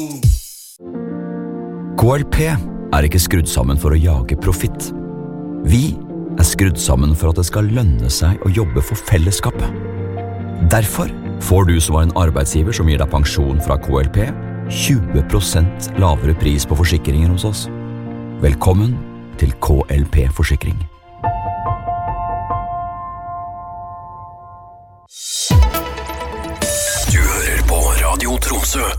KLP ikke skrudd sammen for å jage profitt. Vi skrudd sammen for at det skal lønne seg å jobbe for fellesskapet. Derfor får du som en arbeidsgiver som gir deg pensjon fra KLP 20% lavere pris på forsikringer hos oss. Velkommen til KLP Forsikring. Du hører på Radio Tromsø.